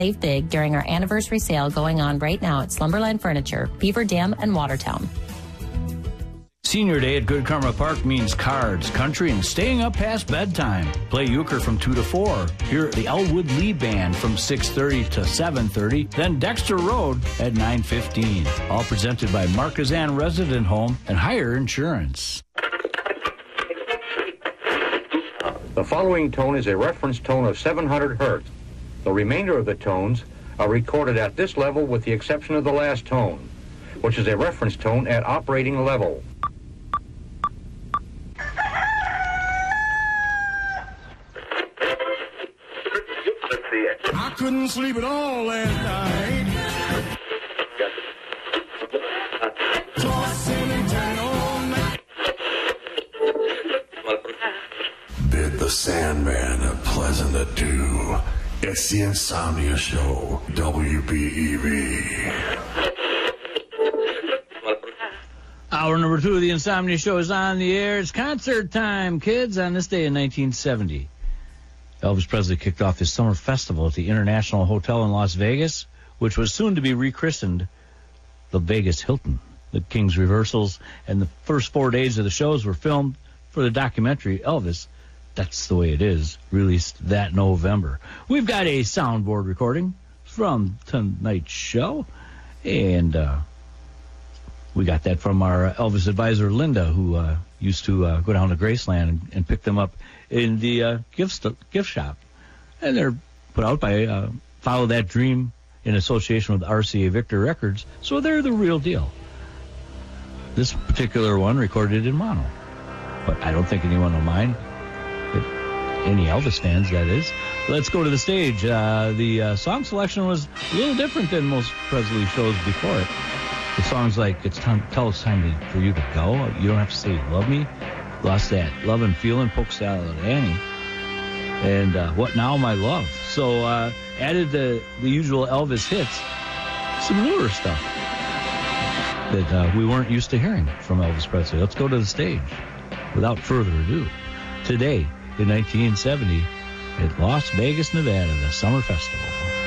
Save big during our anniversary sale going on right now at Slumberland Furniture, Beaver Dam, and Watertown. Senior Day at Good Karma Park means cards, country, and staying up past bedtime. Play euchre from 2 to 4. Hear the Elwood Lee Band from 6:30 to 7:30. Then Dexter Road at 9:15. All presented by Marquezan Resident Home and Higher Insurance. The following tone is a reference tone of 700 hertz. The remainder of the tones are recorded at this level with the exception of the last tone, which is a reference tone at operating level. I couldn't sleep at all last night. Tossing and turning all night. Bid the Sandman a pleasant adieu. It's the Insomnia Show, WBEV. Hour number 2 of the Insomnia Show is on the air. It's concert time, kids, on this day in 1970. Elvis Presley kicked off his summer festival at the International Hotel in Las Vegas, which was soon to be rechristened the Vegas Hilton. The King's rehearsals and the first 4 days of the shows were filmed for the documentary Elvis, That's the Way It Is, released that November. We've got a soundboard recording from tonight's show, and we got that from our Elvis advisor, Linda, who used to go down to Graceland and pick them up in the gift shop. And they're put out by Follow That Dream in association with RCA Victor Records, so they're the real deal. This particular one recorded in mono, but I don't think anyone will mind. Any Elvis fans, that is. Let's go to the stage. The song selection was a little different than most Presley shows before it. The songs like Tell Us Time for You to Go, You Don't Have to Say You Love Me, Lost That Love and Feeling, Polk Salad Annie, and What Now My Love. So added the usual Elvis hits, some newer stuff that we weren't used to hearing from Elvis Presley. Let's go to the stage without further ado. Today, in 1970, at Las Vegas, Nevada, the Summer Festival.